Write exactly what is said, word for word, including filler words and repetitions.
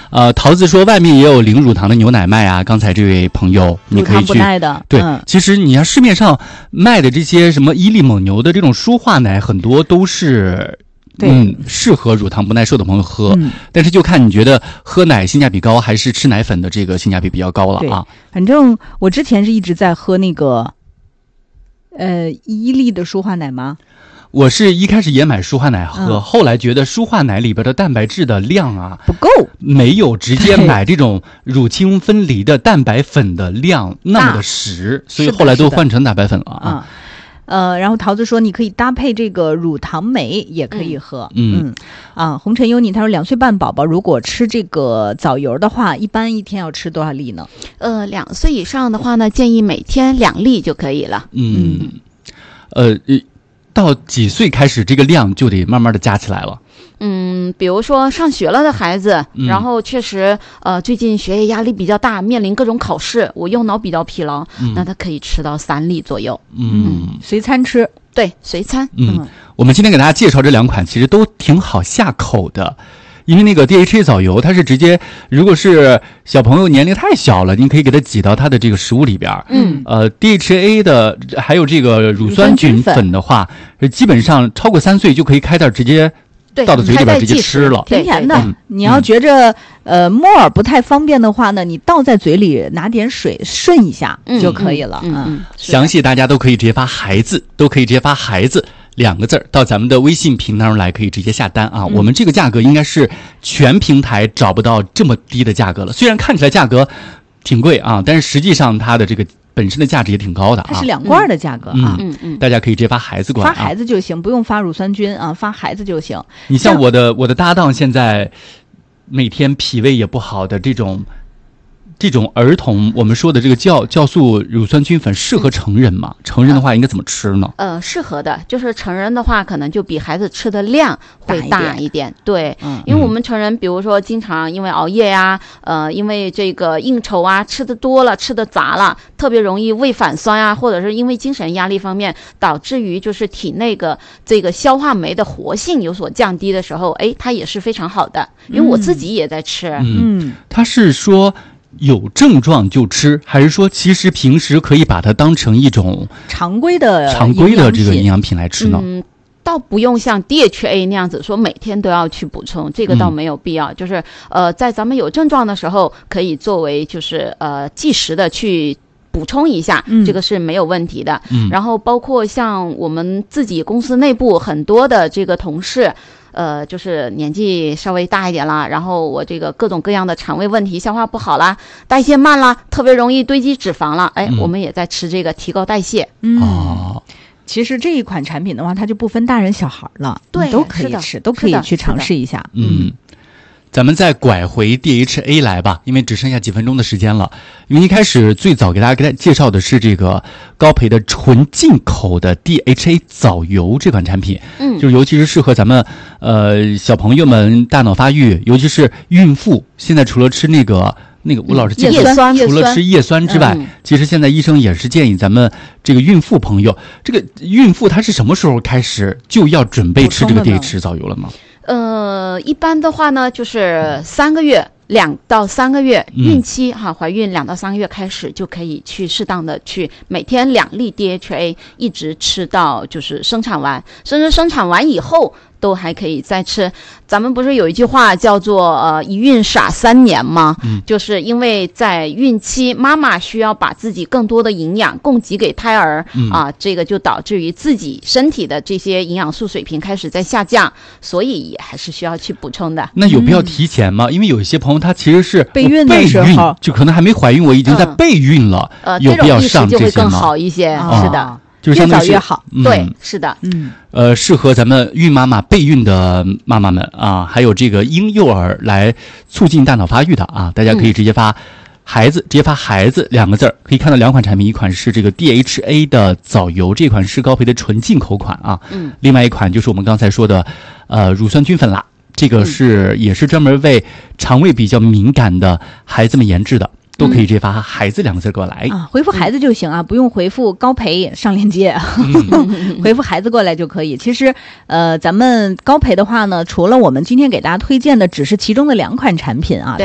呃，桃子说外面也有零乳糖的牛奶卖啊。刚才这位朋友，你可以去。 乳糖不耐的， 对、 嗯， 其实你看市面上卖的这些什么伊利、蒙牛的这种舒化奶，很多都是。嗯，适合乳糖不耐受的朋友喝、嗯，但是就看你觉得喝奶性价比高，还是吃奶粉的这个性价比比较高了啊。 反正我之前是一直在喝那个，呃，伊利的舒化奶吗？ 我是一开始也买舒化奶喝、嗯，后来觉得舒化奶里边的蛋白质的量啊不够， 没有直接买这种乳清分离的蛋白粉的量那么的实，所以后来都换成蛋白粉了啊。 呃，然后桃子说，你可以搭配这个乳糖酶也可以喝。嗯, 嗯啊，红尘有你，他说两岁半宝宝如果吃这个枣油的话，一般一天要吃多少粒呢？ 呃，两岁以上的话呢，建议每天两粒就可以了。 嗯，呃，到几岁开始这个量就得慢慢的加起来了？ 嗯，比如说上学了的孩子，嗯、然后确实呃最近学业压力比较大，面临各种考试，我右脑比较疲劳，嗯、那他可以吃到三粒左右。 嗯， 随餐吃， 对，随餐。 嗯，嗯我们今天给大家介绍这两款，其实都挺好下口的。因为那个 D H A 藻油，它是直接，如果是小朋友年龄太小了，您可以给它挤到它的这个食物里边。 嗯， 呃 ，D H A 的还有这个乳酸菌粉的话，基本上超过三岁就可以开袋直接倒到嘴里边直接吃了， 甜甜的。 嗯、 你要觉着、嗯、呃摸耳不太方便的话呢，你倒在嘴里拿点水顺一下就可以了。 嗯嗯嗯， 详细大家都可以直接发孩子，都可以直接发孩子两个字儿到咱们的微信平台上来，可以直接下单啊、嗯！我们这个价格应该是全平台找不到这么低的价格了。虽然看起来价格挺贵啊，但是实际上它的这个本身的价值也挺高的啊。 它是两罐的价格啊， 嗯嗯，大家可以直接发孩子过来、啊， 发孩子就行，不用发乳酸菌啊，发孩子就行。 你像我的我的搭档现在每天脾胃也不好的这种。这种儿童，我们说的这个酵酵素乳酸菌粉适合成人吗？成人的话应该怎么吃呢？ 呃，适合的，就是成人的话，可能就比孩子吃的量会大一点。对，嗯，因为我们成人，比如说经常因为熬夜呀，呃，因为这个应酬啊，吃的多了，吃的杂了，特别容易胃反酸啊，或者是因为精神压力方面，导致于就是体内的这个消化酶的活性有所降低的时候，哎，它也是非常好的。因为我自己也在吃。 嗯，嗯它是说。有症状就吃，还是说其实平时可以把它当成一种常规的常规的这个营养品来吃呢？ 嗯，倒不用像 D H A 那样子说每天都要去补充，这个倒没有必要。嗯、就是呃，在咱们有症状的时候，可以作为就是呃计时的去补充一下， 嗯、 这个是没有问题的。 嗯， 然后包括像我们自己公司内部很多的这个同事。呃，就是年纪稍微大一点啦，然后我这个各种各样的肠胃问题，消化不好啦，代谢慢啦，特别容易堆积脂肪了，哎、嗯，我们也在吃这个提高代谢。 嗯， 哦， 其实这一款产品的话，它就不分大人小孩了， 对， 都可以吃，都可以去尝试一下。 嗯。咱们再拐回 D H A 来吧，因为只剩下几分钟的时间了。因为一开始最早给大家给大家介绍的是这个高培的纯进口的 D H A 藻油这款产品， 嗯， 就是尤其是适合咱们呃小朋友们大脑发育，尤其是孕妇。现在除了吃那个那个，我老是记得叶酸， 除了吃叶酸之外、嗯，其实现在医生也是建议咱们这个孕妇朋友，这个孕妇她是什么时候开始就要准备吃这个 D H A 藻油了吗？ 呃，一般的话呢，就是三个月，两到三个月，孕期哈，怀孕两到三个月开始就可以去适当的去每天两粒 D H A， 一直吃到就是生产完，甚至生产完以后都还可以再吃。咱们不是有一句话叫做呃一孕傻三年吗？ 嗯， 就是因为在孕期，妈妈需要把自己更多的营养供给给胎儿、 嗯、 啊，这个就导致于自己身体的这些营养素水平开始在下降，所以也还是需要去补充的。 那有必要提前吗？嗯、因为有一些朋友他其实是备孕的时候， 就可能还没怀孕，我已经在备孕了， 呃， 有必要上这些吗？ 就会更好一些， 哦、 是的。 就是越早越好、 嗯， 对，是的， 嗯， 呃，适合咱们孕妈妈、备孕的妈妈们啊，还有这个婴幼儿来促进大脑发育的啊，大家可以直接发孩子，嗯、直接发孩子两个字儿，可以看到两款产品，一款是这个 D H A 的藻油，这款是高培的纯进口款啊， 嗯， 另外一款就是我们刚才说的呃乳酸菌粉啦，这个是、嗯、也是专门为肠胃比较敏感的孩子们研制的。都可以直接发孩子两个字过来、 嗯、啊，回复孩子就行啊，不用回复高培上链接，嗯、回复孩子过来就可以。其实，呃，咱们高培的话呢，除了我们今天给大家推荐的只是其中的两款产品啊，